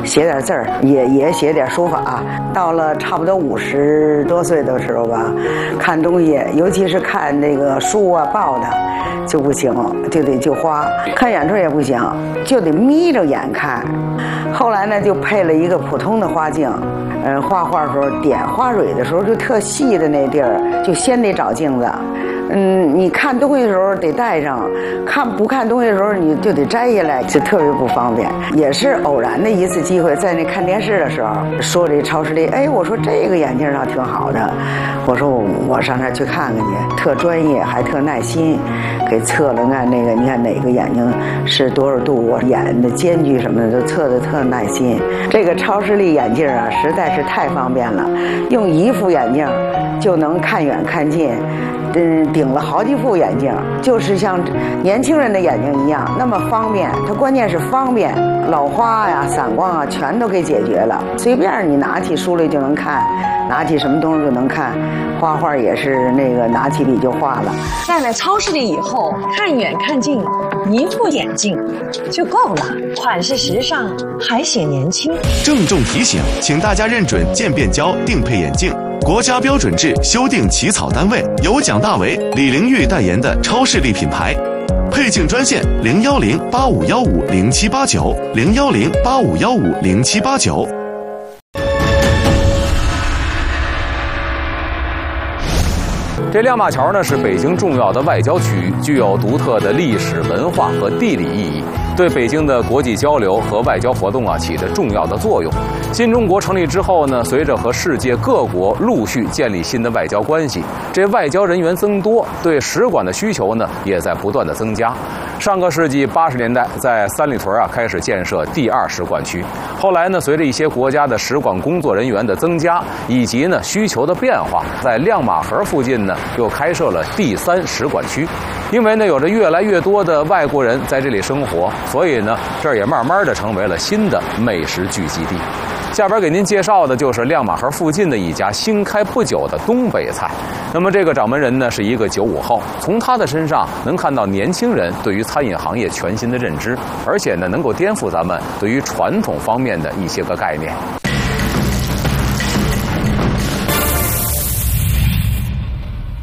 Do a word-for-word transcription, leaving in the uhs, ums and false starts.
写点字儿，也也写点书法。到了差不多五十多岁的时候吧，看东西，尤其是看这个书啊报的，就不行，就得就花。看远处也不行，就得眯着眼看。后来呢，就配了一个普通的花镜。嗯，画画的时候点花蕊的时候，就特细的那地儿，就先得找镜子。嗯，你看东西的时候得带上，看不看东西的时候你就得摘下来，就特别不方便。也是偶然的一次机会，在那看电视的时候，说这超视力，哎，我说这个眼镜倒挺好的，我说我我上那儿去看看去，特专业还特耐心，给测了看那个，你看哪个眼睛是多少度，我眼的间距什么的都测的特耐心。这个超视力眼镜啊，实在是太方便了，用一副眼镜就能看远看近。嗯，顶了好几副眼镜，就是像年轻人的眼睛一样，那么方便。它关键是方便，老花呀、散光啊，全都给解决了。随便你拿起书来就能看，拿起什么东西就能看。画画也是那个拿起笔就画了。 戴了超视力以后，看远看近，一副眼镜就够了，款式时尚，还显年轻。 郑重提醒，请大家认准渐变焦定配眼镜。国家标准制修订起草单位由蒋大为、李玲玉代言的超视力品牌，配镜专线零幺零八五幺五零七八九零幺零八五幺五零七八九。 这亮马桥呢是北京重要的外交区域，具有独特的历史文化和地理意义，对北京的国际交流和外交活动啊起着重要的作用。新中国成立之后呢，随着和世界各国陆续建立新的外交关系，这外交人员增多，对使馆的需求呢也在不断的增加。上个世纪八十年代，在三里屯啊开始建设第二使馆区。后来呢，随着一些国家的使馆工作人员的增加，以及呢需求的变化，在亮马河附近呢又开设了第三使馆区。因为呢有着越来越多的外国人在这里生活，所以呢这儿也慢慢的成为了新的美食聚集地。下边给您介绍的就是亮马河附近的一家新开不久的东北菜。那么这个掌门人呢是一个九五后，从他的身上能看到年轻人对于餐饮行业全新的认知，而且呢能够颠覆咱们对于传统方面的一些个概念。